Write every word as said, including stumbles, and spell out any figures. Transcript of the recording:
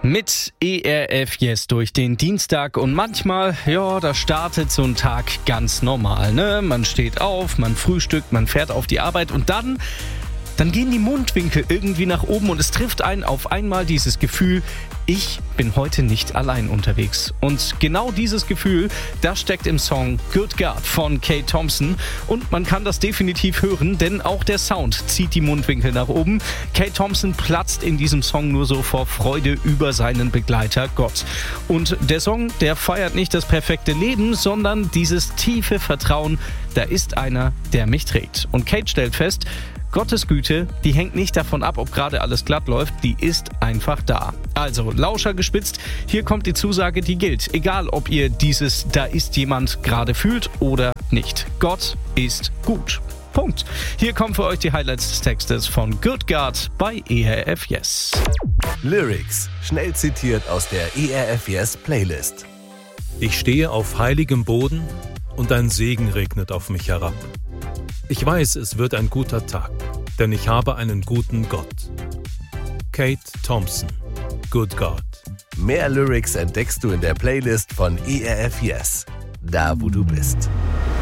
Mit E R F Yes durch den Dienstag und manchmal, ja, da startet so ein Tag ganz normal, ne? Man steht auf, man frühstückt, man fährt auf die Arbeit und dann, dann gehen die Mundwinkel irgendwie nach oben und es trifft einen auf einmal dieses Gefühl, ich bin heute nicht allein unterwegs. Und genau dieses Gefühl, das steckt im Song Good God von Kate Thompson. Und man kann das definitiv hören, denn auch der Sound zieht die Mundwinkel nach oben. Kate Thompson platzt in diesem Song nur so vor Freude über seinen Begleiter Gott. Und der Song, der feiert nicht das perfekte Leben, sondern dieses tiefe Vertrauen, da ist einer, der mich trägt. Und Kate stellt fest, Gottes Güte, die hängt nicht davon ab, ob gerade alles glatt läuft, die ist einfach da. Also, Lauscher gespitzt, hier kommt die Zusage, die gilt. Egal, ob ihr dieses Da ist jemand gerade fühlt oder nicht. Gott ist gut. Punkt. Hier kommen für euch die Highlights des Textes von Good God bei E R F Yes. Lyrics, schnell zitiert aus der E R F Yes Playlist. Ich stehe auf heiligem Boden und ein Segen regnet auf mich herab. Ich weiß, es wird ein guter Tag, denn ich habe einen guten Gott. Kate Thompson, Good God. Mehr Lyrics entdeckst du in der Playlist von E R F Yes, da wo du bist.